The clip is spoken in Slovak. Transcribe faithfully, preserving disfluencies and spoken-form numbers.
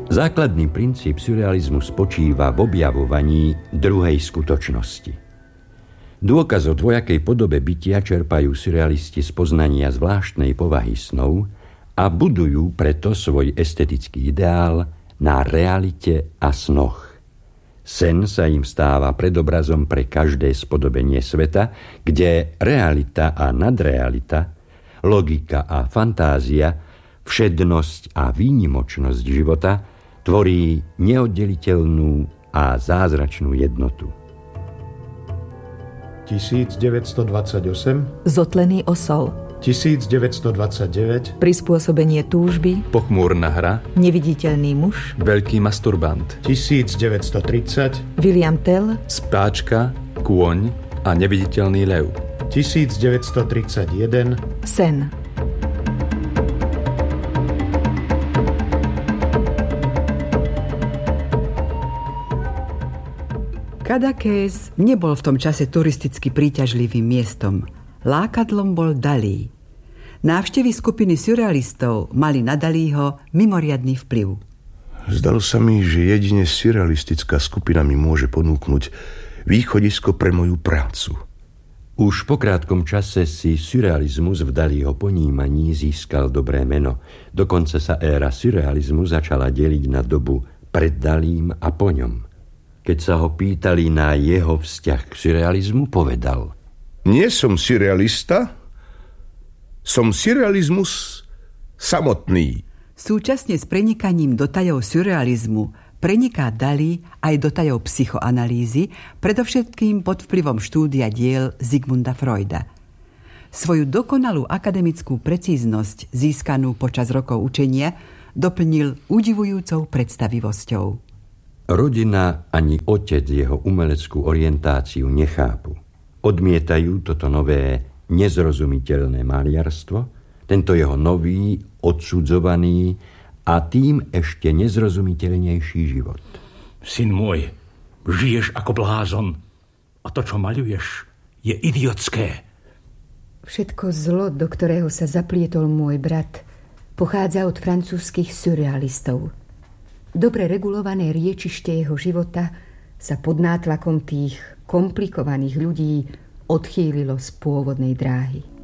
Základný princíp surrealizmu spočíva v objavovaní druhej skutočnosti. Dôkaz o dvojakej podobe bytia čerpajú surrealisti z poznania zvláštnej povahy snov a budujú preto svoj estetický ideál na realite a snoch. Sen sa im stáva predobrazom pre každé spodobenie sveta, kde realita a nadrealita, logika a fantázia, všednosť a výnimočnosť života tvorí neoddeliteľnú a zázračnú jednotu. tisícdeväťstodvadsaťosem Zotlený osol. tisícdeväťstodvadsaťdeväť Prispôsobenie túžby. Pochmúrna hra. Neviditeľný muž. Veľký masturbant. tisícdeväťstotridsať William Tell. Spáčka, kôň a neviditeľný lev. tisícdeväťstotridsaťjeden Sen. Cadaqués nebol v tom čase turisticky príťažlivým miestom. Lákadlom bol Dalí. Návštevy skupiny surrealistov mali na Dalího mimoriadny vplyv. Zdalo sa mi, že jedine surrealistická skupina mi môže ponúknuť východisko pre moju prácu. Už po krátkom čase si surrealizmus v Dalího ponímaní získal dobré meno. Dokonca sa éra surrealizmu začala deliť na dobu pred Dalím a po ňom. Keď sa ho pýtali na jeho vzťah k surrealizmu, povedal: Nie som surrealista, som surrealizmus samotný. Súčasne s prenikaním do tajov surrealizmu preniká Dalí aj do tajov psychoanalýzy, predovšetkým pod vplyvom štúdia diel Sigmunda Freuda. Svoju dokonalú akademickú precíznosť, získanú počas rokov učenia, doplnil udivujúcou predstavivosťou. Rodina ani otec jeho umeleckú orientáciu nechápu. Odmietajú toto nové, nezrozumiteľné maliarstvo, tento jeho nový, odsudzovaný a tým ešte nezrozumiteľnejší život. Syn môj, žiješ ako blázon a to, čo maľuješ, je idiotské. Všetko zlo, do ktorého sa zaplietol môj brat, pochádza od francúzskych surrealistov. Dobre regulované riečište jeho života sa pod nátlakom tých komplikovaných ľudí odchýlilo z pôvodnej dráhy.